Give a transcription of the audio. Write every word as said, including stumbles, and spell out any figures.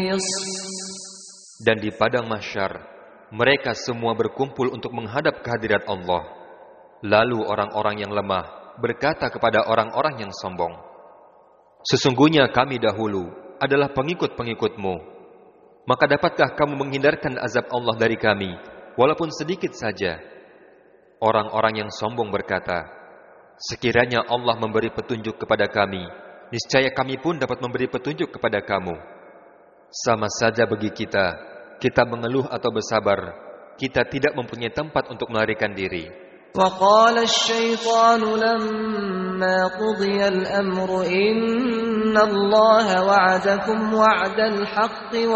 Dan di padang mahsyar, mereka semua berkumpul untuk menghadap kehadirat Allah. Lalu orang-orang yang lemah berkata kepada orang-orang yang sombong, "Sesungguhnya kami dahulu adalah pengikut-pengikutmu. Maka dapatkah kamu menghindarkan azab Allah dari kami, walaupun sedikit saja?" Orang-orang yang sombong berkata, "Sekiranya Allah memberi petunjuk kepada kami, niscaya kami pun dapat memberi petunjuk kepada kamu. Sama saja bagi kita, kita mengeluh atau bersabar, kita tidak mempunyai tempat untuk melarikan diri." وَقَالَ الشَّيْطَانُ لَمَّا قُضِيَ الْأَمْرُ إِنَّ اللَّهَ وَعَدَكُمْ وَعْدَ الْحَقِّ